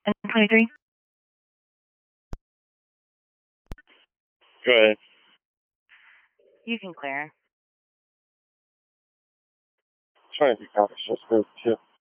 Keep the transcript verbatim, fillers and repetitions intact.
And twenty-three? Go ahead. You can clear. Trying to be cautious. Just go too.